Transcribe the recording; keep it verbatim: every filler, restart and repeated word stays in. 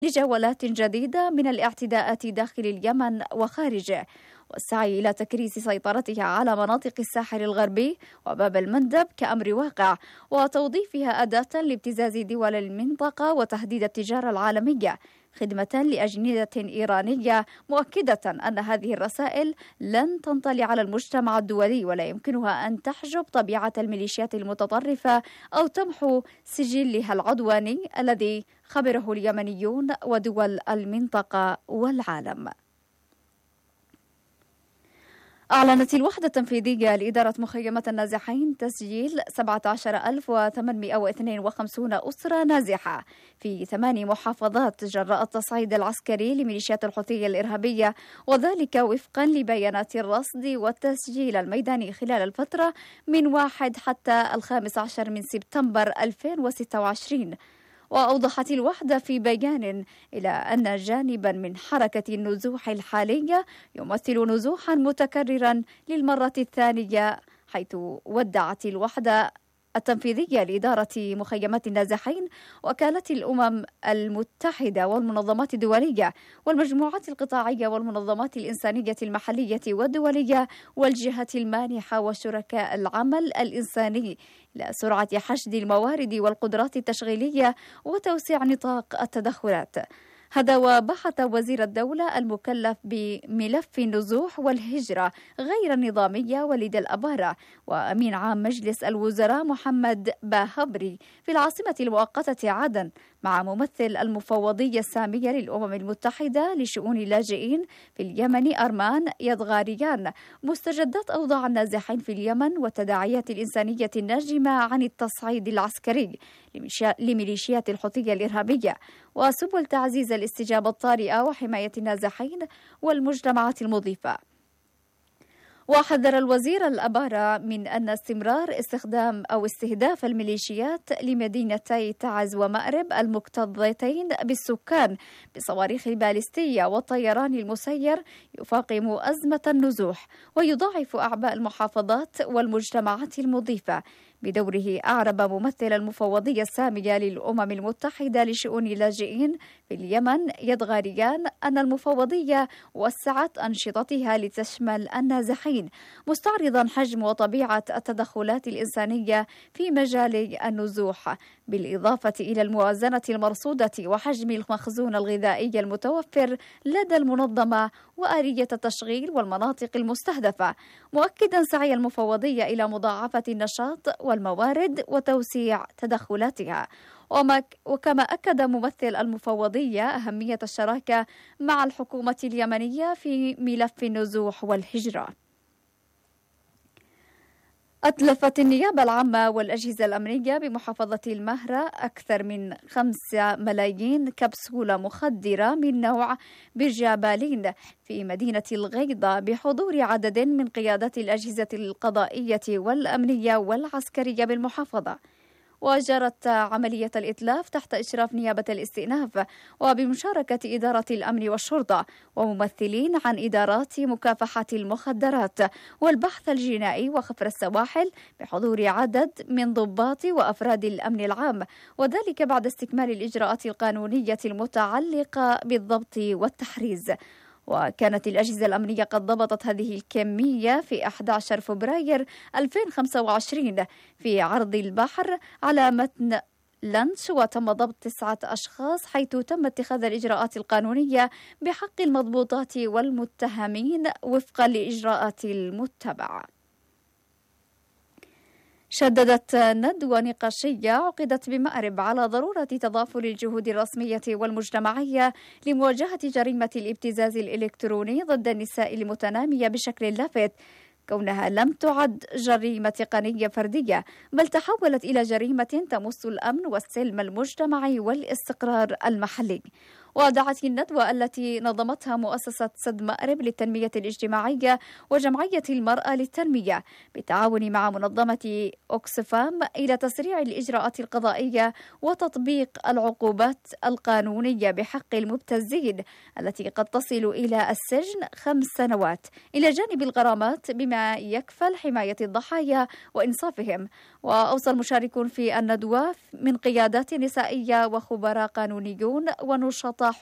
لجولات جديدة من الاعتداءات داخل اليمن وخارجه، والسعي إلى تكريس سيطرتها على مناطق الساحل الغربي وباب المندب كأمر واقع، وتوظيفها أداة لابتزاز دول المنطقة وتهديد التجارة العالمية خدمة لأجندة إيرانية، مؤكدة أن هذه الرسائل لن تنطلي على المجتمع الدولي ولا يمكنها أن تحجب طبيعة الميليشيات المتطرفة أو تمحو سجلها العدواني الذي خبره اليمنيون ودول المنطقة والعالم. أعلنت الوحدة التنفيذية لإدارة مخيمات النازحين تسجيل سبعة عشر ألف وثمانمئة واثنين وخمسين أسرة نازحة في ثمان محافظات جراء التصعيد العسكري لميليشيات الحوثية الإرهابية، وذلك وفقا لبيانات الرصد والتسجيل الميداني خلال الفترة من واحد حتى الخامس عشر من سبتمبر ألفين وستة وعشرين. وأوضحت الوحدة في بيان إلى أن جانبا من حركة النزوح الحالية يمثل نزوحا متكررا للمرة الثانية، حيث ودعت الوحدة التنفيذية لإدارة مخيمات النازحين وكالة الأمم المتحدة والمنظمات الدولية والمجموعات القطاعية والمنظمات الإنسانية المحلية والدولية والجهات المانحة وشركاء العمل الإنساني إلى سرعة حشد الموارد والقدرات التشغيلية وتوسيع نطاق التدخلات. هذا وبحث وزير الدولة المكلف بملف النزوح والهجرة غير النظامية وليد الأبارة وأمين عام مجلس الوزراء محمد باهبري في العاصمة المؤقتة عدن مع ممثل المفوضية السامية للأمم المتحدة لشؤون اللاجئين في اليمن أرمان يدغاريان مستجدات أوضاع النازحين في اليمن والتداعيات الإنسانية الناجمة عن التصعيد العسكري لميليشيات الحوثية الإرهابية وسبل تعزيز الاستجابة الطارئة وحماية النازحين والمجتمعات المضيفة. وحذر الوزير الأبارة من أن استمرار استخدام أو استهداف الميليشيات لمدينتي تعز ومأرب المكتظتين بالسكان بصواريخ البالستية والطيران المسير يفاقم أزمة النزوح ويضاعف أعباء المحافظات والمجتمعات المضيفة. بدوره أعرب ممثل المفوضية السامية للأمم المتحدة لشؤون اللاجئين في اليمن يدغاريان أن المفوضية وسعت أنشطتها لتشمل النازحين، مستعرضا حجم وطبيعة التدخلات الإنسانية في مجال النزوح، بالإضافة إلى الموازنة المرصودة وحجم المخزون الغذائي المتوفر لدى المنظمة وآلية التشغيل والمناطق المستهدفة، مؤكدا سعي المفوضية إلى مضاعفة النشاط والموارد وتوسيع تدخلاتها. وكما أكد ممثل المفوضية أهمية الشراكة مع الحكومة اليمنية في ملف النزوح والهجرة. أتلفت النيابة العامة والأجهزة الأمنية بمحافظة المهرة أكثر من خمسة ملايين كبسولة مخدرة من نوع برجابالين في مدينة الغيضة بحضور عدد من قيادات الأجهزة القضائية والأمنية والعسكرية بالمحافظة. وجرت عملية الإتلاف تحت إشراف نيابة الاستئناف وبمشاركة إدارة الأمن والشرطة وممثلين عن إدارات مكافحة المخدرات والبحث الجنائي وخفر السواحل بحضور عدد من ضباط وأفراد الأمن العام، وذلك بعد استكمال الإجراءات القانونية المتعلقة بالضبط والتحريز. وكانت الأجهزة الأمنية قد ضبطت هذه الكمية في أحد عشر فبراير ألفين وخمسة وعشرين في عرض البحر على متن لانش، وتم ضبط تسعة أشخاص حيث تم اتخاذ الإجراءات القانونية بحق المضبوطات والمتهمين وفقا لإجراءات المتبعة. شددت ندوة نقاشية عقدت بمأرب على ضرورة تضافر الجهود الرسمية والمجتمعية لمواجهة جريمة الابتزاز الإلكتروني ضد النساء المتنامية بشكل لافت، كونها لم تعد جريمة تقنية فردية بل تحولت إلى جريمة تمس الأمن والسلم المجتمعي والاستقرار المحلي. ودعت الندوة التي نظمتها مؤسسة سد مأرب للتنمية الاجتماعية وجمعية المرأة للتنمية بالتعاون مع منظمة أوكسفام إلى تسريع الإجراءات القضائية وتطبيق العقوبات القانونية بحق المبتزين التي قد تصل إلى السجن خمس سنوات إلى جانب الغرامات بما يكفل حماية الضحايا وإنصافهم. وأوصى المشاركون في الندوة من قيادات نسائية وخبراء قانونيون ونشطاء